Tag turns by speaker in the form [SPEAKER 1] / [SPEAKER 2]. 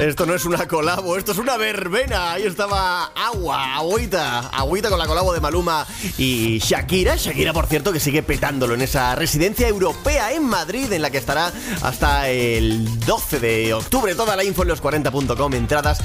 [SPEAKER 1] Esto no es una colabo, esto es una verbena. Ahí estaba Agüita con la colabo de Maluma y Shakira. Shakira, por cierto, que sigue petándolo en esa residencia europea en Madrid, en la que estará hasta el 12 de octubre. Toda la info en los40.com, entradas